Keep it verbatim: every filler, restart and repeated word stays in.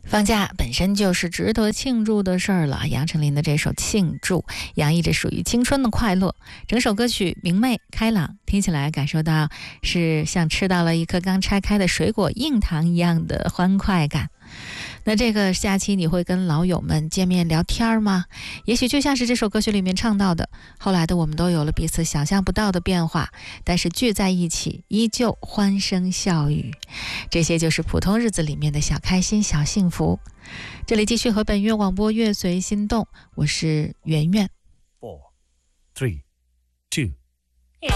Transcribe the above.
放假本身就是值得庆祝的事儿了。杨丞琳的这首《庆祝》洋溢着属于青春的快乐，整首歌曲明媚开朗，听起来感受到是像吃到了一颗刚拆开的水果硬糖一样的欢快感。那这个假期你会跟老友们见面聊天吗？也许就像是这首歌曲里面唱到的，后来的我们都有了彼此想象不到的变化，但是聚在一起依旧欢声笑语，这些就是普通日子里面的小开心小幸福。这里继续和本月广播乐随心动，我是圆圆。 four, three, two